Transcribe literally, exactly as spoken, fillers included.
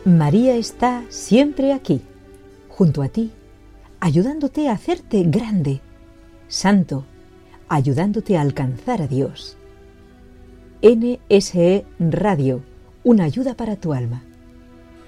María está siempre aquí, junto a ti, ayudándote a hacerte grande, santo, ayudándote a alcanzar a Dios. N S E Radio, una ayuda para tu alma.